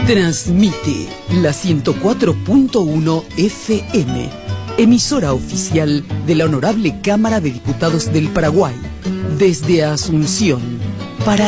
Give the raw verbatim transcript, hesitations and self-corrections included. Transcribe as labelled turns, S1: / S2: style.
S1: Transmite la ciento cuatro punto uno F M, emisora oficial de la Honorable Cámara de Diputados del Paraguay, desde Asunción,